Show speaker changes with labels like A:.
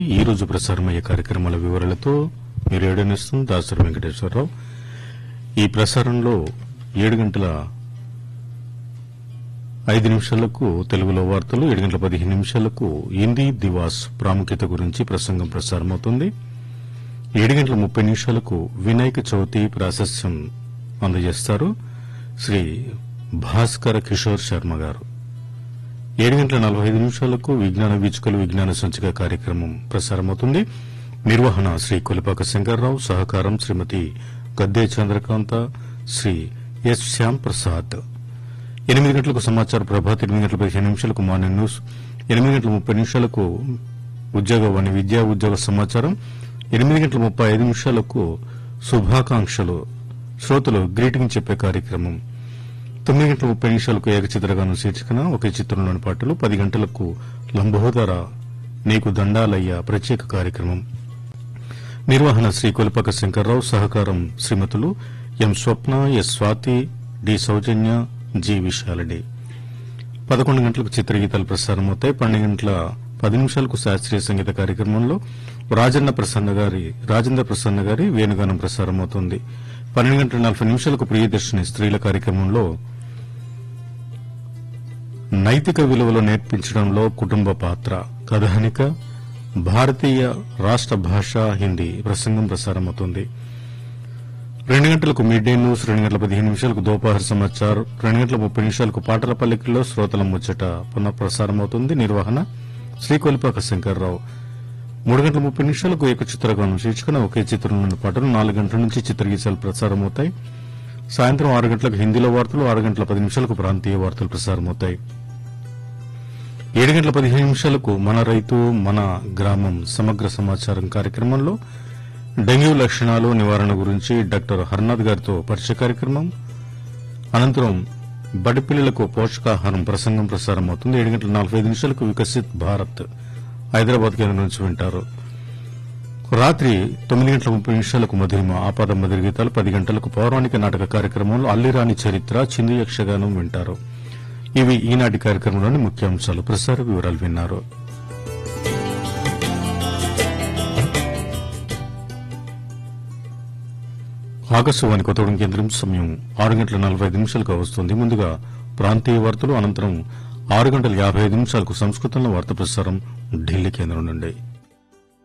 A: ఈ రోజు ప్రసారమయ్యే కార్యక్రమాల వివరాలతో మీరు ఏడనిస్తుంది దాసరి వెంకటేశ్వరరావు. ఈ ప్రసారంలో 7:05 తెలుగులో వార్తలు, 7:15 హిందీ దివాస్ ప్రాముఖ్యత గురించి ప్రసంగం ప్రసారమవుతుంది. 7:30 వినాయక చవితి ప్రాశస్యం అందజేస్తారు శ్రీ భాస్కర కిషోర్ శర్మ గారు. 7:45 విజ్ఞాన వీచికలు విజ్ఞాన సంచిక కార్యక్రమం ప్రసారమవుతుంది. నిర్వహణ శ్రీ కొలిపాక శంకర్రావు, సహకారం శ్రీమతి గద్దే చంద్రకాంత, శ్రీ ఎస్ శ్యామ్ ప్రసాద్. 8 గంటలకు సమాచార ప్రభాత్, 8:15 మార్నింగ్ న్యూస్, 8:30 ఉద్యోగవాణి విద్యా ఉద్యోగ సమాచారం, 8:35 శుభాకాంక్షలు శ్రోతలు గ్రీటింగ్ చెప్పే కార్యక్రమం, 9:30 ఏకచిత్రగానం శీర్షికన ఒకే చిత్రంలోని పాటలు, 10 గంటలకు లంబోదర నీకు దండాలయ్య ప్రత్యేక కార్యక్రమం. నిర్వహణ శ్రీ కొలిపాక శంకర్రావు, సహకారం శ్రీమతులు ఎం స్వప్న, ఎస్ స్వాతి, డి సౌజన్య, జి విశాలడి. 11 గంటలకు చిత్రగీతాలు ప్రసారమవుతాయి. 12:10 శాస్త్రీయ సంగీత కార్యక్రమంలో రాజేంద్ర ప్రసన్న గారి వేణుగానం ప్రసారమవుతుంది. 12:40 ప్రియదర్శిని స్త్రీల కార్యక్రమంలో నైతిక విలువలు నేర్పించడంలో కుటుంబ పాత్ర కథానిక, భారతీయ రాష్ట భాష హిందీ ప్రసంగం ప్రసారమవుతుంది. 2 గంటలకు మిడ్ డే న్యూస్, 2:15 దోపహర్ సమాచార్, 2:30 పాటల పల్లకిలో శ్రోతల ముచ్చట పునః ప్రసారమవుతుంది. నిర్వహణ శ్రీ కొలిపాక శంకర్రావు. 3:30 ఏక చిత్రగానం శీర్షికన ఒకే చిత్రంలోని పాటలు, 4 గంటల నుంచి చిత్రగీతాలు ప్రసారమవుతాయి. సాయంత్రం 6 గంటలకు హిందీలో వార్తలు, 6:10 ప్రాంతీయ వార్తలు ప్రసారమవుతాయి. 7:15 మన రైతు మన గ్రామం సమగ్ర సమాచారం కార్యక్రమంలో డెంగ్యూ లక్షణాలు నివారణ గురించి డాక్టర్ హర్నాథ్ గారితో పరిచయ కార్యక్రమం. అనంతరం బడి పిల్లలకు పోషకాహారం ప్రసంగం ప్రసారమవుతుంది. 7:45 వికసిత్ భారత్ హైదరాబాద్ కేంద్రం నుంచి వింటారు. రాత్రి 9:30 మధురిమ ఆపాద మధుర గీతాలు, 10 గంటలకు పౌరాణిక నాటక కార్యక్రమంలో అల్లిరాని చరిత్ర చిందు యక్షగానం వింటారు. ఇవి ఈనాటి కార్యక్రమంలోని ముఖ్యాంశాలు. ప్రసార వివరాలు విన్నారు. ఆకాశవాణి కొత్తగూడెం కేంద్రం సమయం 6:45 వస్తుంది. ముందుగా ప్రాంతీయ వార్తలు, అనంతరం 6:55 సంస్కృతంలో వార్త ప్రసారం ఢిల్లీ కేంద్రం నుండి.